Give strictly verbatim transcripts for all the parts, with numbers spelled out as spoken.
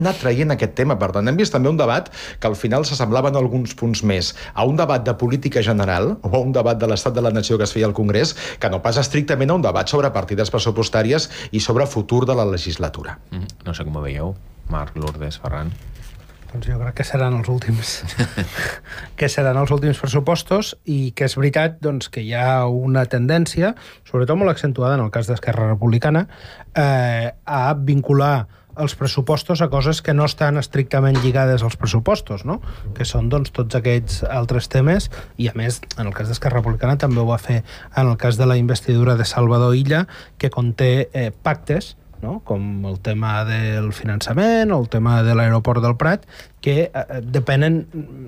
anat traient aquest tema. Per tant, hem vist també un debat que al final s'assemblava en alguns punts més a un debat de política general o a un debat de l'estat de la nació que es feia al Congrés que no pas estrictament a un debat sobre partides pressupostàries i sobre futur de la legislatura. Mm, no sé com ho veieu, Marc, Lourdes, Ferran. Doncs jo crec que seran els últims que seran els últims pressupostos i que és veritat doncs, que hi ha una tendència, sobretot molt accentuada en el cas d'Esquerra Republicana, eh, a vincular els pressupostos a coses que no estan estrictament lligades als pressupostos, no? Que són doncs, tots aquests altres temes, i a més, en el cas d'Esquerra Republicana també ho va fer en el cas de la investidura de Salvador Illa, que conté eh, pactes, no? Com el tema del finançament o el tema de l'aeroport del Prat, que eh, depenen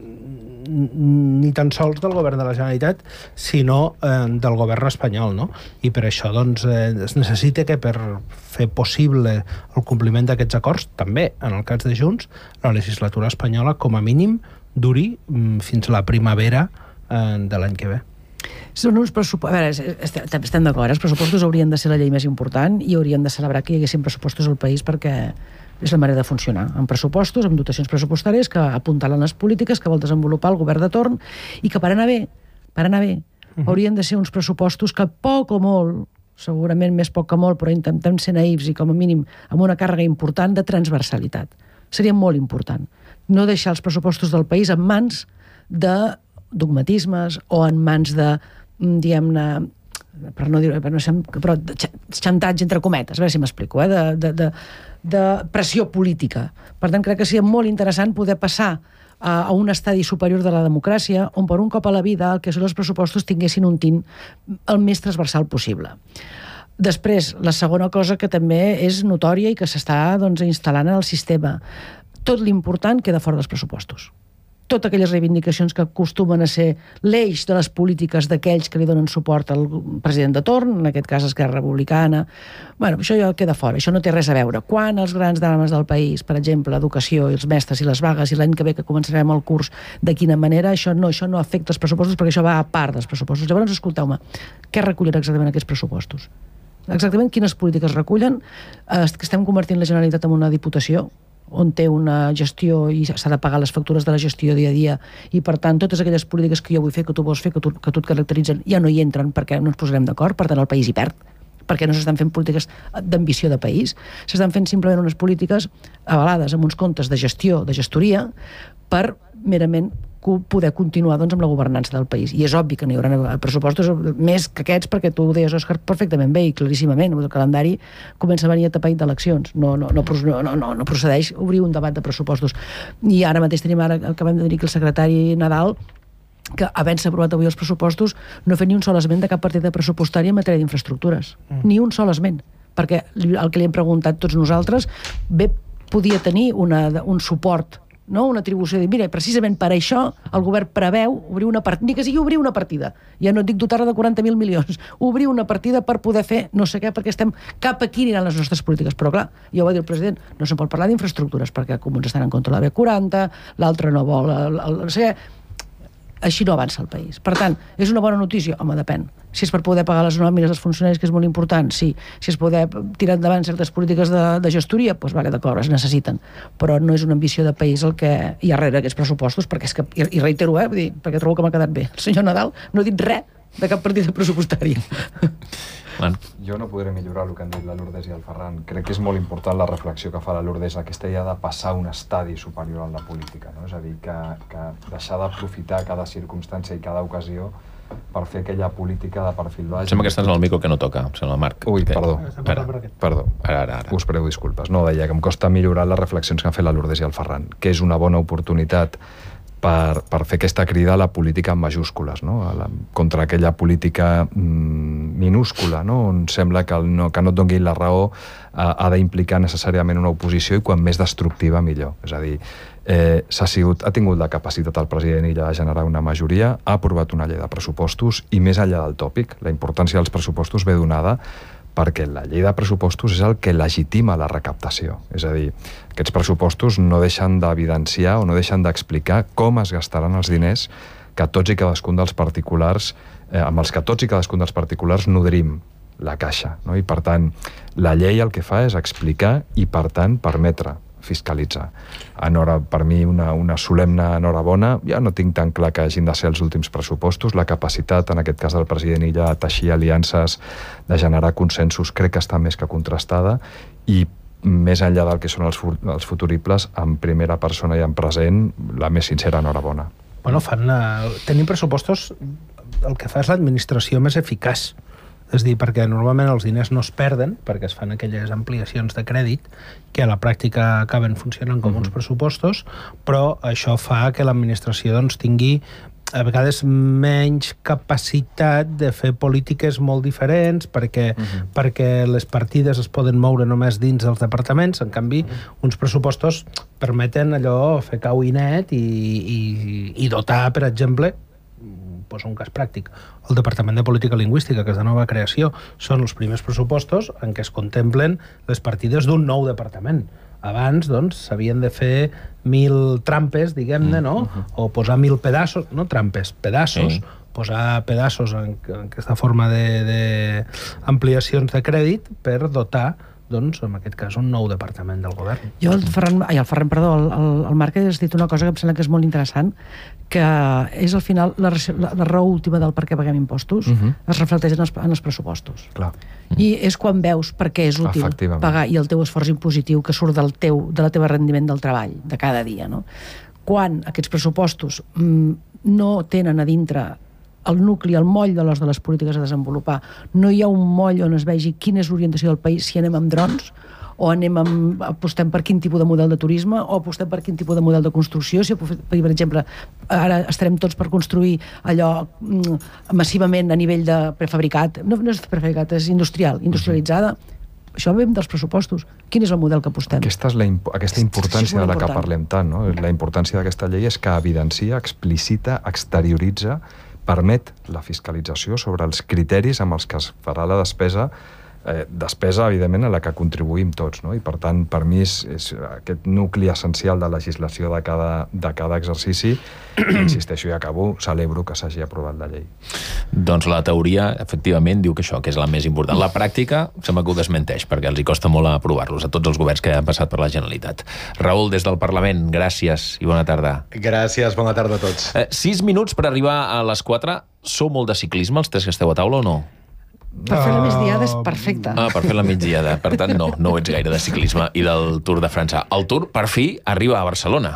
ni tan sols del govern de la Generalitat, sinó eh, del govern espanyol, no? I per això doncs, eh, es necessita que per fer possible el compliment d'aquests acords, també en el cas de Junts, la legislatura espanyola com a mínim duri mm, fins a la primavera eh, de l'any que ve. Són uns pressupostos... A veure, estem, estem d'acord, els pressupostos haurien de ser la llei més important i haurien de celebrar que hi haguessin pressupostos al país perquè és la manera de funcionar, amb pressupostos, amb dotacions pressupostàries que apuntalen les polítiques que vol desenvolupar el govern de torn i que per anar bé, per anar bé, uh-huh. haurien de ser uns pressupostos que poc o molt, segurament més poc que molt, però intentem ser naïfs i com a mínim amb una càrrega important de transversalitat. Seria molt important. No deixar els pressupostos del país en mans de dogmatismes o en mans de, diguem-ne, per no dir, per no ser, però xantatge entre cometes, a veure si m'explico, eh? de, de, de, de pressió política. Per tant, crec que seria molt interessant poder passar a, a un estadi superior de la democràcia on per un cop a la vida el que són els pressupostos tinguessin un tint el més transversal possible. Després, la segona cosa que també és notòria i que s'està doncs, instal·lant en el sistema, tot l'important queda fora dels pressupostos. Totes aquelles reivindicacions que acostumen a ser l'eix de les polítiques d'aquells que li donen suport al president de torn, en aquest cas Esquerra Republicana. Bueno, això ja queda fora, això no té res a veure. Quan els grans drames del país, per exemple, l'educació i els mestres i les vagues i l'any que ve que començarem el curs, de quina manera, això no, això no afecta els pressupostos perquè això va a part dels pressupostos. Llavors, escolteu-me, què recullen exactament aquests pressupostos? Exactament quines polítiques recullen? Eh, que estem convertint la Generalitat en una diputació on té una gestió i s'ha de pagar les factures de la gestió dia a dia i per tant totes aquelles polítiques que jo vull fer, que tu vols fer, que tu, que tu et caracteritzen ja no hi entren perquè no ens posarem d'acord, per tant el país hi perd, perquè no s'estan fent polítiques d'ambició de país, s'estan fent simplement unes polítiques avalades amb uns comptes de gestió, de gestoria, per merament poder continuar doncs, amb la governança del país. I és obvi que no hi haurà pressupostos més que aquests, perquè tu ho deies, Òscar, perfectament bé i claríssimament. El calendari comença a venir a tapar d'eleccions. No, no, no, no, no, no procedeix obrir un debat de pressupostos. I ara mateix tenim, ara acabem de dir que el secretari Nadal, que havent-se aprovat avui els pressupostos, no ha fet ni un sol esment de cap partida pressupostària en matèria d'infraestructures. Mm. Ni un sol esment. Perquè el que li hem preguntat tots nosaltres bé podia tenir una, un suport, no? Una atribució de dir, mira, precisament per això el govern preveu obrir una partida, ni que sigui obrir una partida, ja no et dic dotar-la de quaranta mil milions, obrir una partida per poder fer no sé què, perquè estem cap aquí aniran les nostres polítiques, però clar, ja ho va dir el president, no se'n pot parlar d'infraestructures perquè comuns estan en contra de la B quaranta, l'altre no vol el, el, no sé què. Així no avança el país. Per tant, és una bona notícia? Home, depèn. Si és per poder pagar les nòmines dels funcionaris, que és molt important, sí. Si és poder tirar endavant certes polítiques de, de gestoria, doncs vale, d'acord, es necessiten. Però no és una ambició de país el que hi ha darrere d'aquests pressupostos, perquè és que, i, i reitero, eh, vull dir, perquè trobo que m'ha quedat bé. El senyor Nadal no ha dit res de cap partida pressupostària. Bueno. Jo no podré millorar el que han dit la Lourdes i el Ferran. Crec que és molt important la reflexió que fa la Lourdes, aquesta idea de passar un estadi superior en la política, no? És a dir, que, que deixar d'aprofitar cada circumstància i cada ocasió per fer aquella política de perfil baix. Sembla que estàs en el micro que no toca, em sembla, Marc. Ui, que... perdó. Ara, perdó. Ara, ara, ara. Us prego disculpes. No, deia que em costa millorar les reflexions que han fet la Lourdes i el Ferran, que és una bona oportunitat per, per fer aquesta crida a la política en majúscules, no? A la, contra aquella política mm, minúscula, no? On sembla que, el no, que no et doni la raó ha, ha d'implicar necessàriament una oposició i quan més destructiva millor. És a dir, eh, s'ha sigut, ha tingut la capacitat el president Illa de generar una majoria, ha aprovat una llei de pressupostos i més enllà del tòpic, la importància dels pressupostos ve donada perquè la llei de pressupostos és el que legitima la recaptació. És a dir, aquests pressupostos no deixen d'evidenciar o no deixen d'explicar com es gastaran els diners que tots i cadascun dels particulars, eh, amb els que tots i cadascun dels particulars nodrim la caixa, no? I per tant, la llei el que fa és explicar i per tant permetre fiscalitzar. Enhora, per mi, una, una solemne enhorabona. Ja no tinc tan clar que hagin de ser els últims pressupostos. La capacitat, en aquest cas del president Illa, de teixir aliances, de generar consensos, crec que està més que contrastada, i més enllà del que són els, els futuribles, en primera persona i en present, la més sincera enhorabona. Bueno, fan, uh, tenim pressupostos, el que fa és l'administració més eficaç. És a dir, perquè normalment els diners no es perden, perquè es fan aquelles ampliacions de crèdit que a la pràctica acaben funcionant com uns pressupostos, però això fa que l'administració doncs, tingui a vegades menys capacitat de fer polítiques molt diferents perquè, uh-huh. perquè les partides es poden moure només dins dels departaments. En canvi, uh-huh. uns pressupostos permeten allò fer cau i net i, i, i dotar, per exemple, poso un cas pràctic, el Departament de Política Lingüística, que és de nova creació, són els primers pressupostos en què es contemplen les partides d'un nou departament. Abans, doncs, s'havien de fer mil trampes, diguem-ne, no? O posar mil pedaços, no trampes, pedaços, sí. Posar pedaços en, en aquesta forma d'ampliacions de, de crèdit per dotar, doncs, en aquest cas, un nou departament del govern. Jo, el Ferran, ai, el Ferran, perdó, el, el, el Marc has dit una cosa que em sembla que és molt interessant, que és al final la, la, la raó última del per què paguem impostos, uh-huh. es reflecteix en els, en els pressupostos. Clar. I és quan veus per què és útil pagar i el teu esforç impositiu que surt del teu, de la teva rendiment del treball, de cada dia, no? Quan aquests pressupostos mm, no tenen a dintre el nucli, el moll de l'os de les polítiques a desenvolupar, no hi ha un moll on es vegi quina és l'orientació del país, si anem amb drons, o anem amb, apostem per quin tipus de model de turisme, o apostem per quin tipus de model de construcció. Si, per exemple, ara estarem tots per construir allò mm, massivament a nivell de prefabricat, no, no és prefabricat, és industrial, industrialitzada, uh-huh. Això ve dels pressupostos. Quin és el model que apostem? Aquesta és la imp aquesta importància de la que parlem tant, no? La importància d'aquesta llei és que evidencia, explicita, exterioritza, permet la fiscalització sobre els criteris amb els que es farà la despesa, eh, despesa, evidentment, a la que contribuïm tots, no? I, per tant, per mi és, és aquest nucli essencial de legislació de cada, de cada exercici. Insisteixo i acabo, celebro que s'hagi aprovat la llei. Doncs la teoria, efectivament, diu que això, que és la més important. La pràctica, sembla que ho desmenteix, perquè els hi costa molt aprovar-los a tots els governs que han passat per la Generalitat. Raül, des del Parlament, gràcies i bona tarda. Gràcies, bona tarda a tots. Eh, sis minuts per arribar a les quatre. Sou molt de ciclisme, els tres que esteu a taula, o no? Per fer la migdiada és perfecte. Ah, per fer la migdiada. Per tant, no, no ets gaire de ciclisme i del Tour de França. El Tour, per fi, arriba a Barcelona.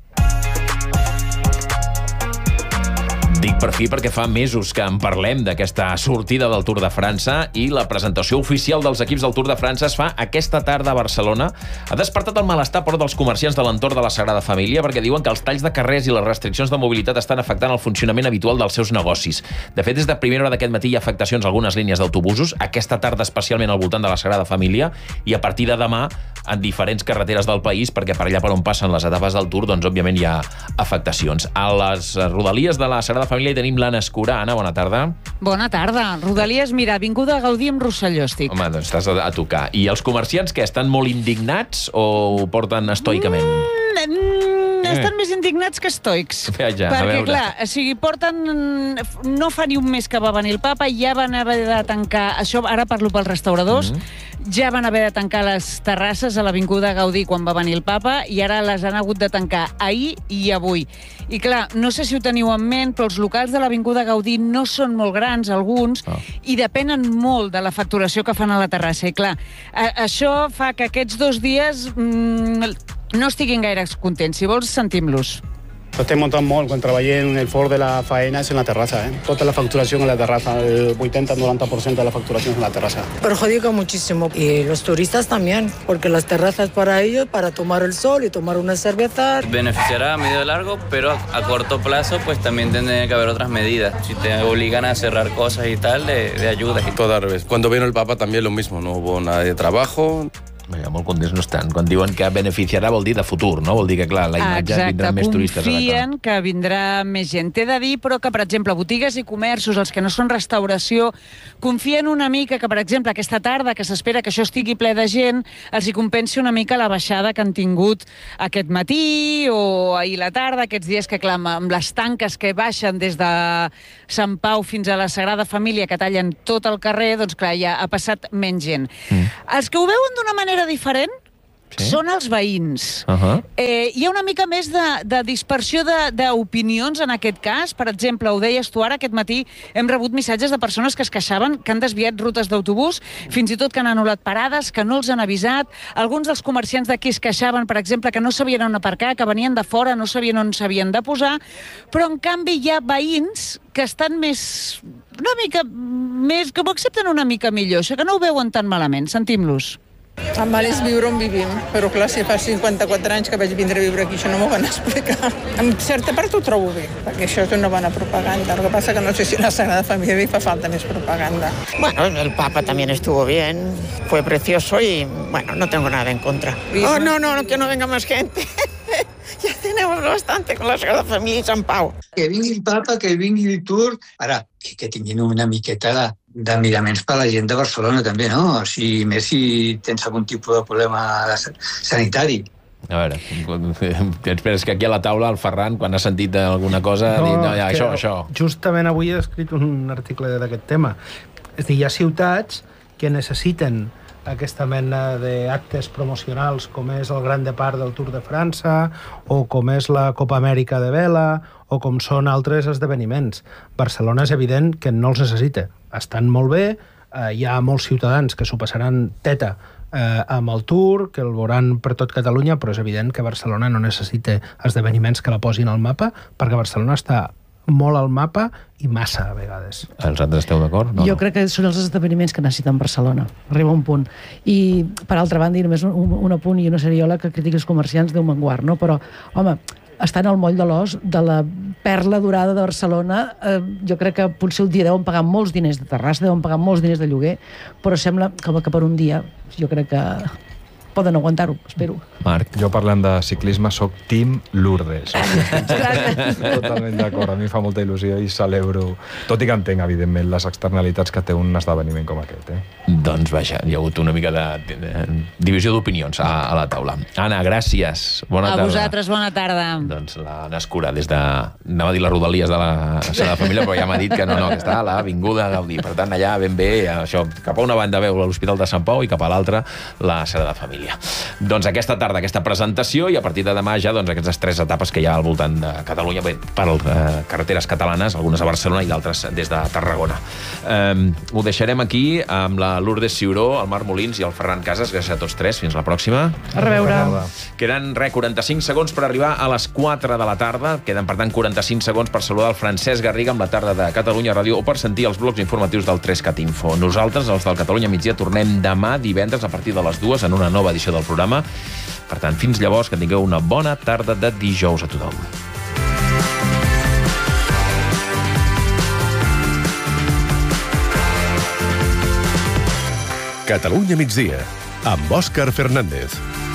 Dic per fi perquè fa mesos que en parlem d'aquesta sortida del Tour de França i la presentació oficial dels equips del Tour de França es fa aquesta tarda a Barcelona. Ha despertat el malestar però dels comerciants de l'entorn de la Sagrada Família perquè diuen que els talls de carrers i les restriccions de mobilitat estan afectant el funcionament habitual dels seus negocis. De fet, des de primera hora d'aquest matí hi ha afectacions a algunes línies d'autobusos, aquesta tarda especialment al voltant de la Sagrada Família, i a partir de demà en diferents carreteres del país, perquè per allà per on passen les etapes del Tour, doncs òbviament hi ha afectacions. A les rodalies de la Sagrada Família hi tenim l'Anna Escurà. Anna, bona tarda. Bona tarda. Rodalies, mira, Avinguda Gaudí amb Rosselló estic. Home, doncs estàs a, a tocar. I els comerciants, que estan molt indignats o ho porten estoicament? Mm, mm, estan més indignats que estoics. Ja, ja, perquè, clar, o sigui, porten... No fa ni un mes que va venir el papa i ja van haver de tancar... Això ara parlo pels restauradors. Mm-hmm. Ja van haver de tancar les terrasses a l'Avinguda Gaudí quan va venir el papa i ara les han hagut de tancar ahir i avui. I clar, no sé si ho teniu en ment, però els locals de l'Avinguda Gaudí no són molt grans, alguns, oh. i depenen molt de la facturació que fan a la terrassa. I clar, a, això fa que aquests dos dies mmm, no estiguin gaire contents. Si vols, sentim-los. Estem muntant molt. Quan treballem en el fort de la faena és en la terrassa. ¿eh? Tota la facturación en la terraza, el ochenta a noventa por ciento de la facturación es en la terraza. Perjudica muchísimo. Y los turistas también, porque las terrazas para ellos, para tomar el sol y tomar una cerveza. Beneficiará a medio y largo, pero a, a corto plazo pues también tendría que haber otras medidas. Si te obligan a cerrar cosas y tal, de, de ayuda. Todo al revés. Cuando vino el Papa también lo mismo, no hubo nada de trabajo. Vaja, molt contents no estan. Quan diuen que beneficiarà vol dir de futur, no? Vol dir que, clar, la imatge Exacte, vindran més turistes. Exacte, confien que vindrà més gent. T'he de dir, però, que, per exemple, botigues i comerços, els que no són restauració, confien una mica que, per exemple, aquesta tarda, que s'espera que això estigui ple de gent, els hi compensi una mica la baixada que han tingut aquest matí o ahir la tarda, aquests dies que, clar, amb les tanques que baixen des de Sant Pau fins a la Sagrada Família, que tallen tot el carrer, doncs, clar, ja ha passat menys gent. Mm. Els que ho veuen d'una manera diferent Sí? Són els veïns. Uh -huh. eh, hi ha una mica més de, de dispersió d'opinions en aquest cas. Per exemple, ho deies tu ara, aquest matí hem rebut missatges de persones que es queixaven que han desviat rutes d'autobús, fins i tot que han anul·lat parades, que no els han avisat. Alguns dels comerciants d'aquí es queixaven, per exemple, que no sabien on aparcar, que venien de fora, no sabien on s'havien de posar, però en canvi hi ha veïns que estan més... una mica més... que ho accepten una mica millor, això que no ho veuen tan malament. Sentim-los. Em mal és viure on vivim, però clar, si fa cinquanta-quatre anys que vaig vindre a viure aquí, això no m'ho van explicar. En certa part ho trobo bé, perquè això és una bona propaganda. El que passa que no sé si la Sagrada Familia li fa falta més propaganda. Bueno, el Papa también estuvo bien, fue precioso y, bueno, no tengo nada en contra. Oh, no, no, que no venga más gente. Ja tenemos bastante con la Sagrada Família i Sant Pau. Que vingui el Papa, que vingui el Turc... Ara, que, que tinguin una miqueta de, de miraments per a la gent de Barcelona, també, no? O sigui, més si tens algun tipus de problema sanitari. A veure, què esperes que aquí a la taula el Ferran, quan ha sentit alguna cosa, no, ha dit, no, ja, això, això... Justament avui he escrit un article d'aquest tema. És a dir, hi ha ciutats que necessiten aquesta mena d'actes promocionals com és el Gran Depart del Tour de França o com és la Copa Amèrica de Vela o com són altres esdeveniments. Barcelona és evident que no els necessita. Estan molt bé, eh, hi ha molts ciutadans que s'ho passaran teta eh, amb el Tour, que el veuran per tot Catalunya, però és evident que Barcelona no necessita esdeveniments que la posin al mapa, perquè Barcelona està molt al mapa i massa, a vegades. Els altres esteu d'acord? No, jo no. crec que són els esdeveniments que necessiten Barcelona. Arriba un punt. I, per altra banda, i només un, un apunt, i no seria jo la que critiqui els comerciants, Déu me'n guard, no? Però, home, estan al moll de l'os de la perla dorada de Barcelona. Eh, jo crec que potser un dia deuen pagar molts diners de terrassa, deuen pagar molts diners de lloguer, però sembla que, que per un dia jo crec que poden aguantar-ho, espero. Marc. Jo, parlant de ciclisme, soc Team Lourdes. Totalment d'acord. A mi fa molta il·lusió i celebro, tot i que entenc, evidentment, les externalitats que té un esdeveniment com aquest. Eh? Doncs vaja, hi ha hagut una mica de, de, de divisió d'opinions a, a la taula. Anna, gràcies. Bona tarda. A vosaltres, bona tarda. Doncs l'Anna Escura, des de... anava a dir les rodalies de la Sagrada Família, però ja m'ha dit que no, no, que està a l'Avinguda Gaudí. Per tant, allà ben bé, això, cap a una banda veu l'Hospital de Sant Pau i cap a l'altra la Sagrada Família. Doncs aquesta tarda, aquesta presentació, i a partir de demà ja doncs, aquestes tres etapes que hi ha al voltant de Catalunya, bé, per eh, carreteres catalanes, algunes a Barcelona i d'altres des de Tarragona. Eh, ho deixarem aquí amb la Lourdes Ciuró, el Marc Molins i el Ferran Casas. Gràcies a tots tres. Fins la pròxima. A reveure. Queden, re, quaranta-cinc segons per arribar a les quatre de la tarda. Queden, per tant, quaranta-cinc segons per saludar el Francesc Garriga amb la tarda de Catalunya Ràdio o per sentir els blocs informatius del tres cat Info. Nosaltres, els del Catalunya Migdia, tornem demà divendres a partir de les dues en una nova edició del programa. Per tant, fins llavors, que tingueu una bona tarda de dijous a tothom. Catalunya Migdia, amb Òscar Fernández.